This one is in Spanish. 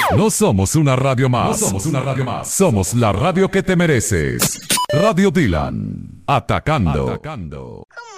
No somos una radio más. No somos una radio más. Somos la radio que te mereces. Radio Dylan. Atacando. ¿Cómo